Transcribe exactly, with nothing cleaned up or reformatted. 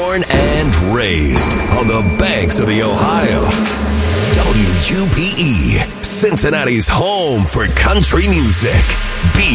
Born and raised on the banks of the Ohio. W U P E, Cincinnati's home for country music. B